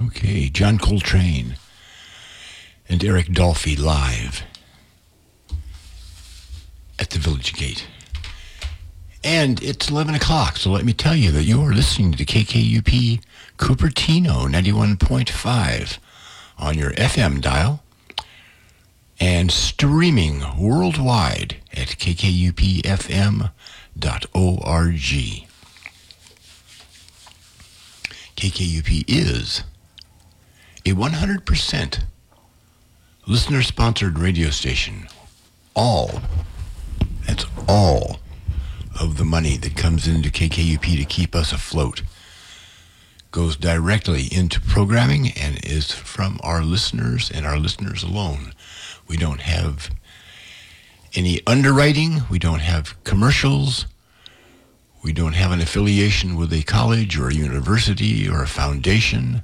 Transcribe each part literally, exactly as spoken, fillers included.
Okay, John Coltrane and Eric Dolphy live at the Village Gate. And it's eleven o'clock, so let me tell you that you are listening to K K U P Cupertino ninety-one point five on your F M dial and streaming worldwide at k k u p f m dot org. K K U P is a one hundred percent listener-sponsored radio station. All, that's all of the money that comes into K K U P to keep us afloat goes directly into programming and is from our listeners and our listeners alone. We don't have any underwriting. We don't have commercials. We don't have an affiliation with a college or a university or a foundation.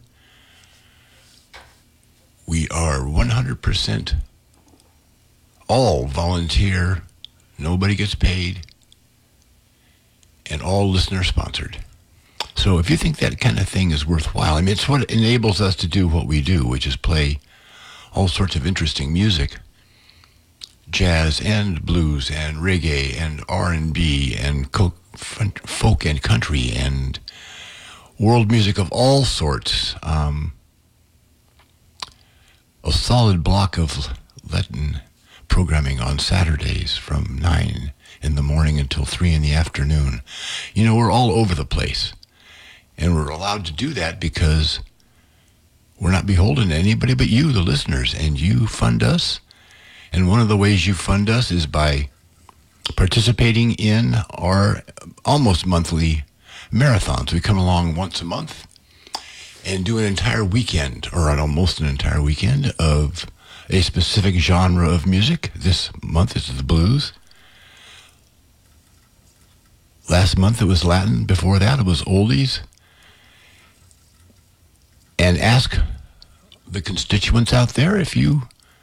We are one hundred percent all volunteer. Nobody gets paid. And all listener sponsored. So if you think that kind of thing is worthwhile, I mean, it's what enables us to do what we do, which is play all sorts of interesting music. Jazz and blues and reggae and R and B and co- folk and country and world music of all sorts. Um, a solid block of Latin programming on Saturdays from nine in the morning until three in the afternoon. You know, we're all over the place. And we're allowed to do that because we're not beholden to anybody but you, the listeners, and you fund us. And one of the ways you fund us is by participating in our almost monthly marathons. We come along once a month and do an entire weekend, or almost an entire weekend, of a specific genre of music. This month it's the blues. Last month it was Latin. Before that it was oldies. And ask the constituents out there if you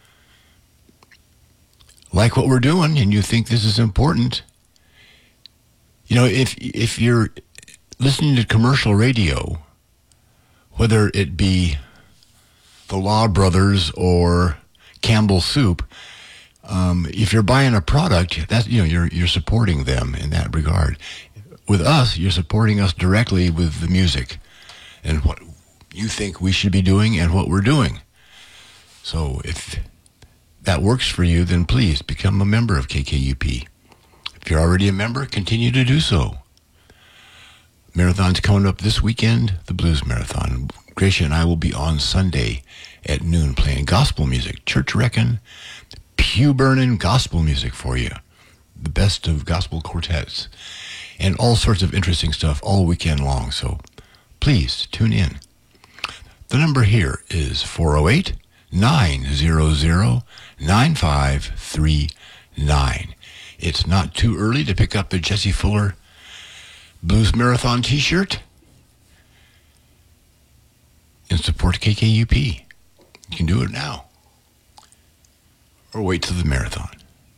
like what we're doing and you think this is important. You know, if if you're listening to commercial radio, whether it be the Law Brothers or Campbell Soup, um, if you're buying a product, that's, you know, you're you're supporting them in that regard. With us, you're supporting us directly with the music and what you think we should be doing and what we're doing. So if that works for you, then please become a member of K K U P. If you're already a member, continue to do so. Marathon's coming up this weekend, the Blues Marathon. Gracia and I will be on Sunday at noon playing gospel music, church wrecking, pew-burning gospel music for you. The best of gospel quartets and all sorts of interesting stuff all weekend long. So please tune in. The number here is four oh eight, nine hundred, nine five three nine. It's not too early to pick up a Jesse Fuller Blues Marathon t-shirt and support K K U P. You can do it now. Or wait till the marathon.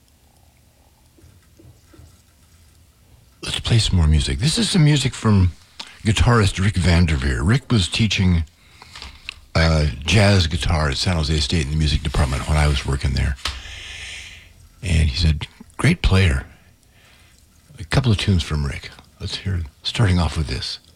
Let's play some more music. This is some music from guitarist Rick Vanderveer. Rick was teaching Uh, jazz guitar at San Jose State in the music department when I was working there. And he's a great player. A couple of tunes from Rick. Let's hear, starting off with this.